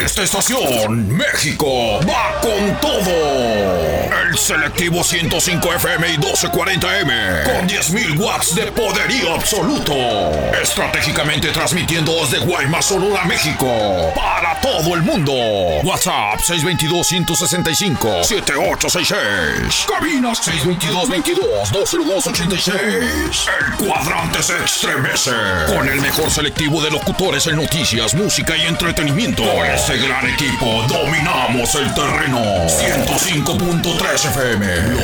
esta estación, México va con todo. El selectivo 105 FM y 1240M con 10.000 watts de poderío absoluto. Estratégicamente transmitiendo desde Guaymas, Sonora, México para todo el mundo. WhatsApp 622-165-7866. Cabinas 622-22-202-86. El cuadrante se estremece con el mejor selectivo de locutores en noticias, música y entretenimiento. Con este gran equipo dominamos el terreno. 105.3 FM,